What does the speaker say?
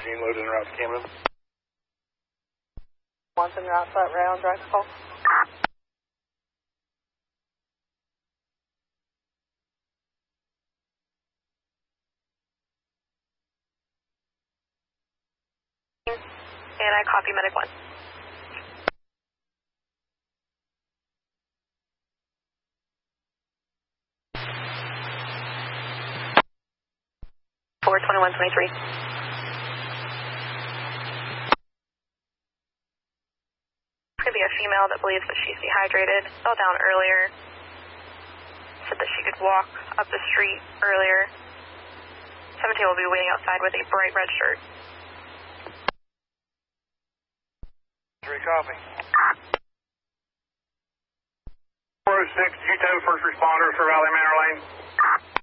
Gene loaded en route to Camden. Once en route to that round, drive call. And I copy medic 1. Four 2123. Could be a female that believes that she's dehydrated. Fell down earlier. Said that she could walk up the street earlier. 17 will be waiting outside with a bright red shirt. 3 copy. 406, G10 first responders for Valley Manor Lane.